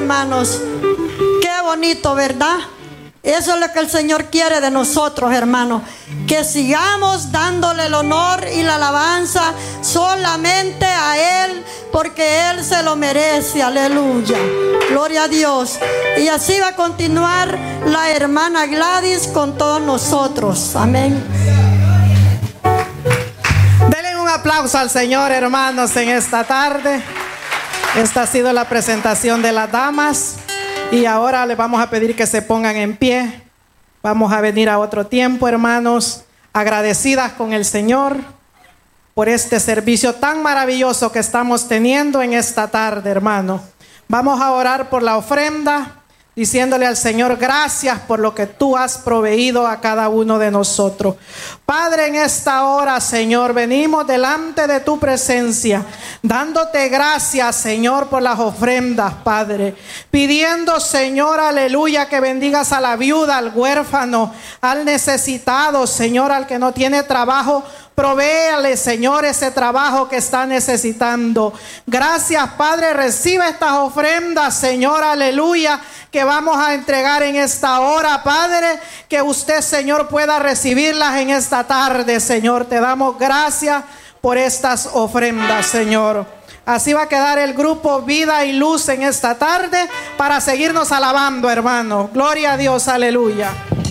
hermanos. Qué bonito, ¿verdad? Eso es lo que el Señor quiere de nosotros, hermanos. Que sigamos dándole el honor y la alabanza solamente a Él, porque Él se lo merece. Aleluya. Gloria a Dios. Y así va a continuar la hermana Gladys con todos nosotros. Amén. Denle un aplauso al Señor, hermanos, en esta tarde. Esta ha sido la presentación de las damas. Y ahora les vamos a pedir que se pongan en pie. Vamos a venir a otro tiempo, hermanos, agradecidas con el Señor por este servicio tan maravilloso que estamos teniendo en esta tarde, hermano. Vamos a orar por la ofrenda, diciéndole al Señor, gracias por lo que tú has proveído a cada uno de nosotros. Padre, en esta hora, Señor, venimos delante de tu presencia, dándote gracias, Señor, por las ofrendas, Padre. Pidiendo, Señor, aleluya, que bendigas a la viuda, al huérfano, al necesitado, Señor, al que no tiene trabajo. Provéale, Señor, ese trabajo que está necesitando. Gracias, Padre. Recibe estas ofrendas, Señor, aleluya, que vamos a entregar en esta hora, Padre. Que usted, Señor, pueda recibirlas en esta tarde, Señor. Te damos gracias por estas ofrendas, Señor. Así va a quedar el grupo Vida y Luz en esta tarde para seguirnos alabando, hermano. Gloria a Dios, aleluya.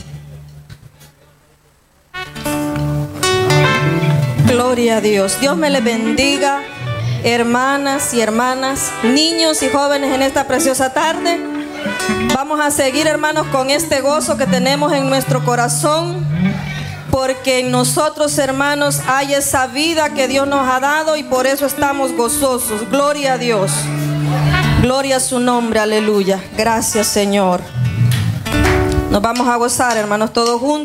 Gloria a Dios. Dios me les bendiga, hermanas y hermanas, niños y jóvenes, en esta preciosa tarde. Vamos a seguir, hermanos, con este gozo que tenemos en nuestro corazón, porque en nosotros, hermanos, hay esa vida que Dios nos ha dado y por eso estamos gozosos. Gloria a Dios. Gloria a su nombre, aleluya. Gracias, Señor. Nos vamos a gozar, hermanos, todos juntos.